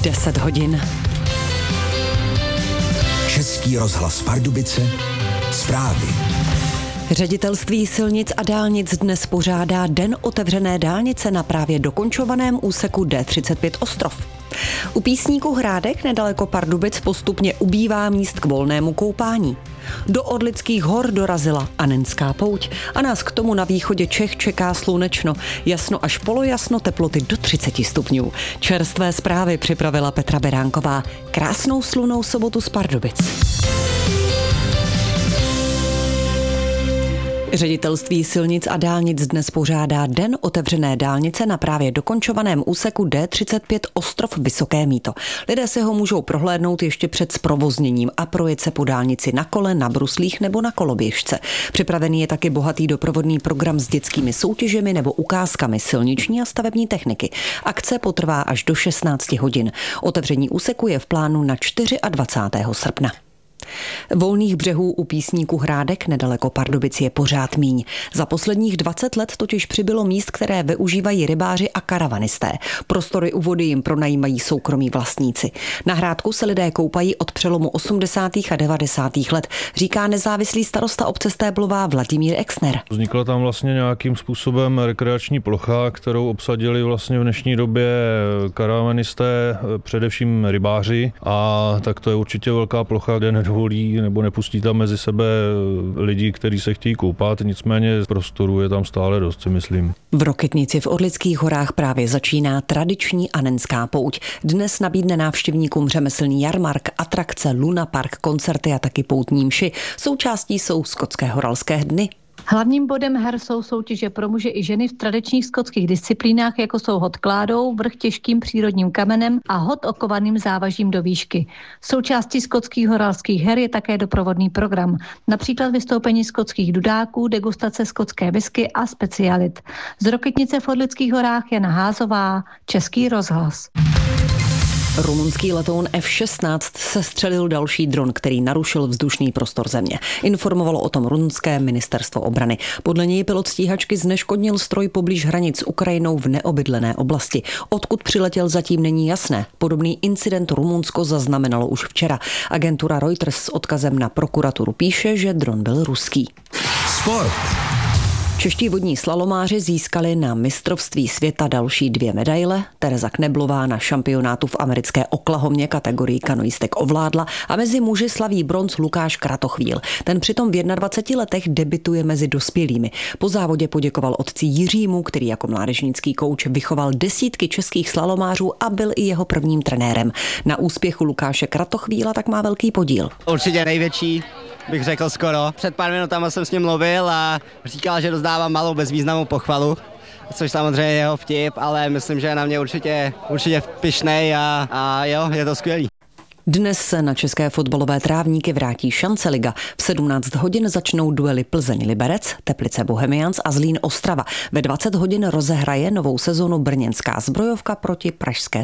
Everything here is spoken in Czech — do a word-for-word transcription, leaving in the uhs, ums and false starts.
deset hodin. Český rozhlas Pardubice, zprávy. Ředitelství silnic a dálnic dnes pořádá Den otevřené dálnice na právě dokončovaném úseku D třicet pět Ostrov. U Písníku Hrádek nedaleko Pardubic postupně ubývá míst k volnému koupání. Do Orlických hor dorazila Anenská pouť a nás k tomu na východě Čech čeká slunečno, jasno až polojasno, teploty do třicet stupňů. Čerstvé zprávy připravila Petra Beránková. Krásnou slunnou sobotu z Pardubic. Ředitelství silnic a dálnic dnes pořádá Den otevřené dálnice na právě dokončovaném úseku D třicet pět Ostrov Vysoké Mýto. Lidé se ho můžou prohlédnout ještě před zprovozněním a projet se po dálnici na kole, na bruslích nebo na koloběžce. Připravený je taky bohatý doprovodný program s dětskými soutěžemi nebo ukázkami silniční a stavební techniky. Akce potrvá až do šestnáct hodin. Otevření úseku je v plánu na dvacátého čtvrtého srpna. Volných břehů u Písníku Hrádek nedaleko Pardubic je pořád míň. Za posledních dvacet let totiž přibylo míst, které využívají rybáři a karavanisté. Prostory u vody jim pronajímají soukromí vlastníci. Na Hrádku se lidé koupají od přelomu osmdesátých a devadesátých let, říká nezávislý starosta obce Stéblová Vladimír Exner. Vznikla tam vlastně nějakým způsobem rekreační plocha, kterou obsadili vlastně v dnešní době karavanisté, především rybáři, a tak to je určitě velká plocha, kde nedovolí nebo nepustí tam mezi sebe lidi, kteří se chtějí koupat, nicméně prostoru je tam stále dost, si myslím. V Rokytnici v Orlických horách právě začíná tradiční Anenská pouť. Dnes nabídne návštěvníkům řemeslný jarmark, atrakce, lunapark, koncerty a taky poutní mši. Součástí jsou skotské horalské dny. Hlavním bodem her jsou soutěže pro muže i ženy v tradičních skotských disciplínách, jako jsou hod kládou, vrch těžkým přírodním kamenem a hod okovaným závažím do výšky. Součástí skotských horalských her je také doprovodný program, například vystoupení skotských dudáků, degustace skotské whisky a specialit. Z Rokytnice v Orlických horách Jana Házová, Český rozhlas. Rumunský letoun F šestnáct sestřelil další dron, který narušil vzdušný prostor země. Informovalo o tom rumunské ministerstvo obrany. Podle něj pilot stíhačky zneškodnil stroj poblíž hranic s Ukrajinou v neobydlené oblasti. Odkud přiletěl, zatím není jasné. Podobný incident Rumunsko zaznamenalo už včera. Agentura Reuters s odkazem na prokuraturu píše, že dron byl ruský. Sport. Čeští vodní slalomáři získali na mistrovství světa další dvě medaile. Tereza Kneblová na šampionátu v americké Oklahomě kategorii kanoistek ovládla a mezi muži slaví bronz Lukáš Kratochvíl. Ten přitom v dvaceti jedné letech debituje mezi dospělými. Po závodě poděkoval otci Jiřímu, který jako mládežnický kouč vychoval desítky českých slalomářů a byl i jeho prvním trenérem. Na úspěchu Lukáše Kratochvíla tak má velký podíl. Určitě největší, bych řekl skoro. Před pár minutama jsem s ním mluvil a říkal, že dostávám malou bezvýznamnou pochvalu, což samozřejmě je jeho vtip, ale myslím, že je na mě určitě, určitě pyšnej a, a jo, je to skvělý. Dnes se na české fotbalové trávníky vrátí šance liga. V sedmnáct hodin začnou duely Plzeň-Liberec, Teplice Bohemians a Zlín Ostrava. Ve dvacet hodin rozehraje novou sezonu brněnská Zbrojovka proti pražské